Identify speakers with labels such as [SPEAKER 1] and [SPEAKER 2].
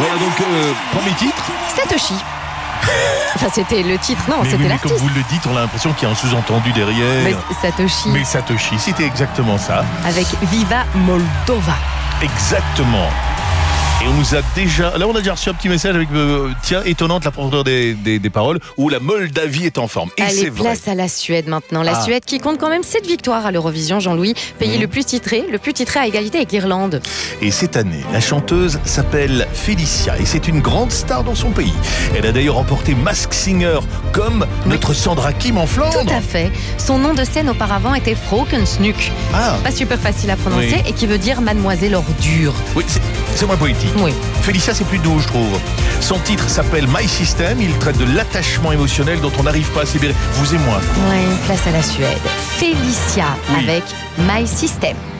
[SPEAKER 1] Voilà donc, premier titre.
[SPEAKER 2] Satoshi. Enfin, c'était le titre, non,
[SPEAKER 1] Mais
[SPEAKER 2] c'était
[SPEAKER 1] oui, mais
[SPEAKER 2] l'artiste.
[SPEAKER 1] comme vous le dites, on a l'impression qu'il y a un sous-entendu derrière.
[SPEAKER 2] Mais Satoshi,
[SPEAKER 1] Mais Satoshi, c'était exactement ça.
[SPEAKER 2] avec Viva Moldova.
[SPEAKER 1] Exactement. Et on nous a déjà... Là, on a déjà reçu un petit message avec... tiens, étonnante la profondeur des paroles, où la Moldavie est en forme. Et
[SPEAKER 2] Allez,
[SPEAKER 1] c'est vrai.
[SPEAKER 2] place à la Suède maintenant. La Suède qui compte quand même 7 victoires à l'Eurovision, Jean-Louis. Pays le plus titré à égalité avec l'Irlande.
[SPEAKER 1] Et cette année, la chanteuse s'appelle Felicia et c'est une grande star dans son pays. Elle a d'ailleurs remporté Masked Singer comme notre Sandra Kim en Flandre.
[SPEAKER 2] Tout à fait. Son nom de scène auparavant était Frokensnuk.
[SPEAKER 1] Ah,
[SPEAKER 2] Pas super facile à prononcer
[SPEAKER 1] Oui.
[SPEAKER 2] et qui veut dire mademoiselle ordure.
[SPEAKER 1] oui, c'est moins poétique.
[SPEAKER 2] Oui.
[SPEAKER 1] Felicia, c'est plus doux, je trouve. Son titre s'appelle My System. Il traite de l'attachement émotionnel dont on n'arrive pas à se libérer. Vous et moi.
[SPEAKER 2] Ouais, place à la Suède. Felicia
[SPEAKER 1] Oui.
[SPEAKER 2] avec My System.